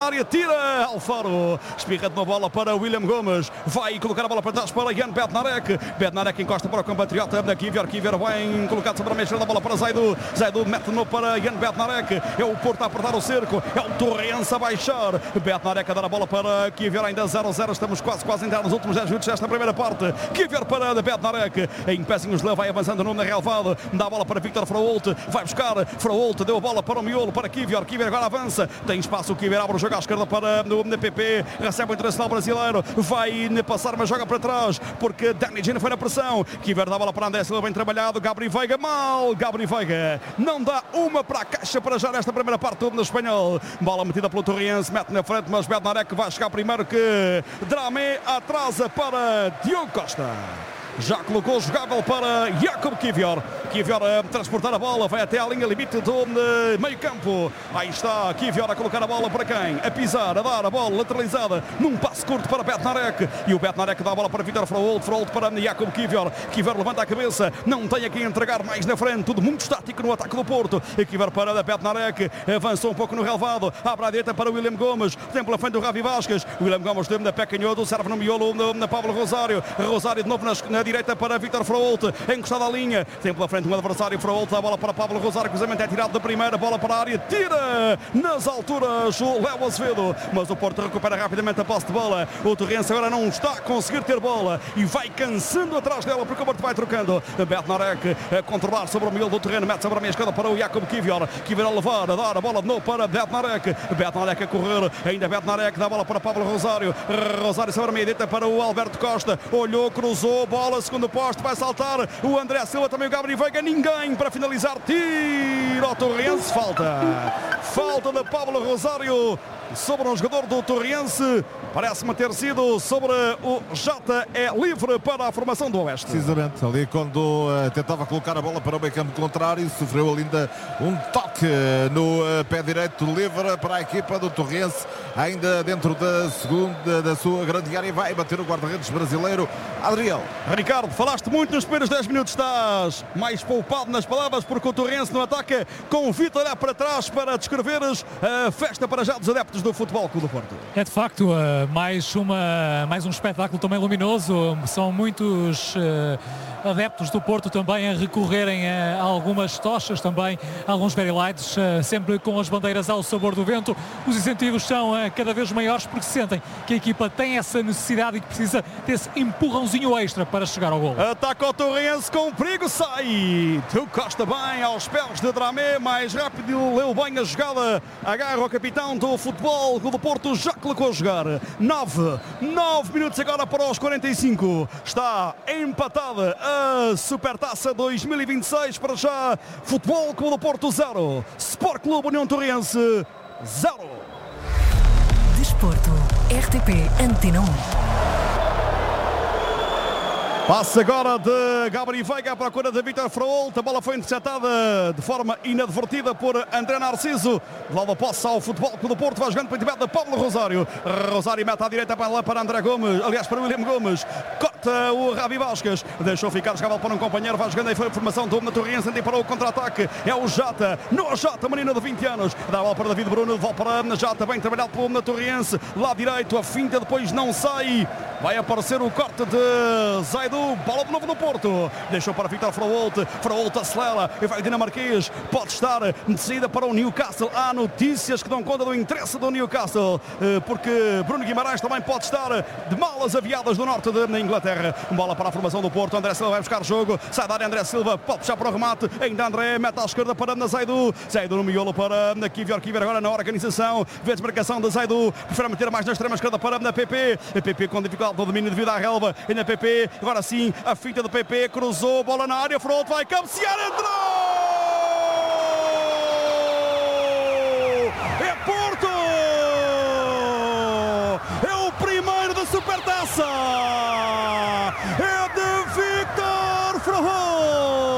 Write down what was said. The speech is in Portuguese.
área, tira Alfaro, espirra de uma bola para William Gomes, vai colocar a bola para trás para Jan Bednarek. Bednarek encosta para o compatriota da Kivior bem colocado sobre a meia esquerda, a bola para Zaidu, Zaidu mete de novo para Jan Bednarek, é o Porto a apertar o cerco, é o Torrense a baixar, Bednarek a dar a bola para Kivior, ainda 0-0, estamos quase a entrar nos últimos 10 minutos desta primeira parte. Kivior para Bednarek, em pezinhos de vai avançando no relevado, dá a bola para Victor Fraolt, vai buscar Fraolt, deu a bola para o miolo, para Kivior agora avança, tem espaço, o Kivior abre o jogo à esquerda para o PP, recebe o internacional brasileiro, vai passar, mas joga para trás, porque Danny Gino foi na pressão, Kivior dá a bola para André Silva, bem trabalhado, Gabri Veiga, mal, Gabri Veiga, não dá uma para a caixa para já nesta primeira parte do espanhol, bola metida pelo Torrense, mete na frente, mas Bednarek vai chegar primeiro que Dramé atrasa para Diogo Costa. Já colocou o jogável para Jakub Kivior. Kivior a transportar a bola, vai até à linha limite do meio campo. Aí está Kivior a colocar a bola para quem? A pisar, a dar a bola lateralizada num passo curto para Bednarek. E o Bednarek dá a bola para Victor Fraolt, Fraolt para Jakub Kivior. Kivior levanta a cabeça, não tem a quem entregar mais na frente. Tudo muito estático no ataque do Porto. E Kivior para Bednarek, avançou um pouco no relvado, abre à direita para William Gomes. Tem pela frente do Ravi Vasquez. William Gomes teve na pé canhoto, serve no miolo na Pablo Rosário. Rosário de novo na direita para Victor Fraolt, encostado à linha, tem pela frente um adversário, Fraolt, a bola para Pablo Rosário, cruzamento é tirado da primeira, bola para a área, tira nas alturas o Léo Azevedo, mas o Porto recupera rapidamente a posse de bola, o Torrense agora não está a conseguir ter bola e vai cansando atrás dela porque o Porto vai trocando, Bednarek a controlar sobre o miolo do terreno, mete sobre a meia esquerda para o Jakub Kivior, Kivior a levar, a dar a bola de novo para Bednarek, Bednarek a correr, ainda Bednarek dá a bola para Pablo Rosário, Rosário sobre a meia direita para o Alberto Costa, olhou, cruzou, bola, segundo poste, vai saltar o André Silva, também o Gabri Veiga, ninguém para finalizar, tiro ao Torrense, falta de Pablo Rosário sobre um jogador do Torrense, parece-me ter sido sobre o Jota, é livre para a formação do Oeste. Precisamente, ali quando tentava colocar a bola para o meio campo contrário, sofreu ainda um toque no pé direito, livre para a equipa do Torrense, ainda dentro da sua grande área, vai bater o guarda-redes brasileiro, Adriel. Ricardo, falaste muito nos primeiros 10 minutos, estás mais poupado nas palavras porque o Torrense no ataque convite a olhar para trás para descreveres a festa para já dos adeptos do Futebol Clube do Porto. É de facto mais um espetáculo também luminoso, são muitos adeptos do Porto também a recorrerem a algumas tochas também, alguns very lights, sempre com as bandeiras ao sabor do vento. Os incentivos são cada vez maiores porque sentem que a equipa tem essa necessidade e que precisa desse empurrãozinho extra para chegar ao golo. Ataca o Torrense com perigo, sai do Costa bem aos pés de Dramé, mais rápido, leu bem a jogada, agarra o capitão do Futebol Clube do Porto, já colocou a jogar. 9 minutos agora para os 45, está empatada a Supertaça 2026, para já Futebol Clube do Porto 0, Sport Clube União Torrense 0. Desporto, RTP Antena 1. Passe agora de Gabri Veiga à procura de Victor Fraolt. A bola foi interceptada de forma inadvertida por André Narciso. Leva a posse ao Futebol Clube do Porto. Vai jogando para o de Pablo Rosário. Rosário mete à direita para André Gomes. Aliás, para William Gomes. Corta o Ravi Vasquez. Deixou ficar jogável para um companheiro. Vai jogando aí a formação do Torrense. E para o contra-ataque. É o Jota. No Jota, menino de 20 anos. Dá a bola para David Bruno. Volta para Jota. Bem trabalhado pelo Torrense. Lá direito. A finta depois não sai. Vai aparecer o corte de Zaidu. Bola de novo no Porto. Deixou para Victor Fraolt. Fraolt acelera e vai dinamarquês. Pode estar de saída para o Newcastle. Há notícias que dão conta do interesse do Newcastle, porque Bruno Guimarães também pode estar de malas aviadas do norte da Inglaterra. Bola para a formação do Porto. André Silva vai buscar jogo. Sai da área André Silva. Pode puxar para o remate. Ainda André mete à esquerda para Zaidu. Zaidu no miolo para Kivior. Kivior agora na organização. Vê a desmarcação de Zaidu. Prefere meter mais na extrema esquerda para PP. PP com dificuldade do domínio devido à relva. Ainda PP. Agora sim, a finta do PP. Cruzou. Bola na área. Fraolt vai cabecear. Entrou!